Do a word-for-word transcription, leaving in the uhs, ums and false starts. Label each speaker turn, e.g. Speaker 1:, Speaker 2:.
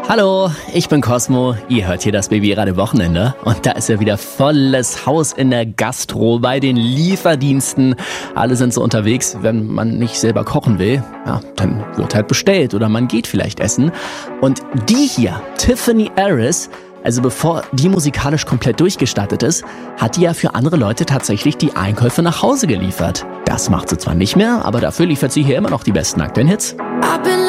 Speaker 1: Hallo, ich bin Cosmo. Ihr hört hier das Babyradio Wochenende. Und da ist ja wieder volles Haus in der Gastro, bei den Lieferdiensten. Alle sind so unterwegs, wenn man nicht selber kochen will. Ja, dann wird halt bestellt oder man geht vielleicht essen. Und die hier, Tiffany Aris, also bevor die musikalisch komplett durchgestartet ist, hat die ja für andere Leute tatsächlich die Einkäufe nach Hause geliefert. Das macht sie zwar nicht mehr, aber dafür liefert sie hier immer noch die besten aktuellen Hits.